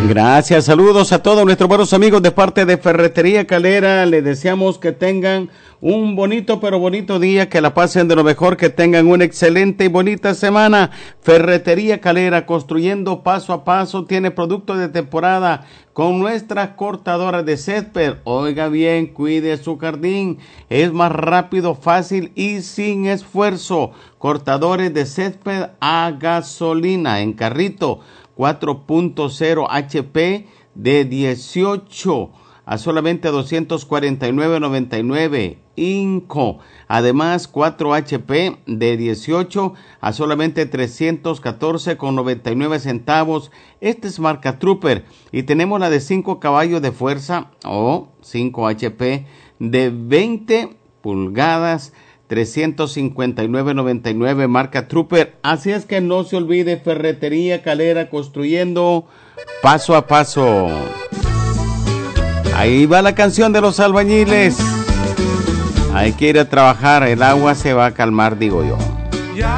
Gracias, saludos a todos nuestros buenos amigos de parte de Ferretería Calera. Les deseamos que tengan un bonito pero bonito día, que la pasen de lo mejor, que tengan una excelente y bonita semana. Ferretería Calera, construyendo paso a paso, tiene productos de temporada con nuestras cortadoras de césped. Oiga bien, cuide su jardín, es más rápido, fácil y sin esfuerzo. Cortadores de césped a gasolina en carrito 4.0 HP de 18 a solamente $249.99. Inco, además 4 HP de 18 a solamente $314.99. Este es marca Trooper. Y tenemos la de 5 caballos de fuerza o 5 HP de 20 pulgadas, $359.99, marca Trooper. Así es que no se olvide, Ferretería Calera, construyendo paso a paso. Ahí va la canción de los albañiles. Hay que ir a trabajar, el agua se va a calmar, digo yo.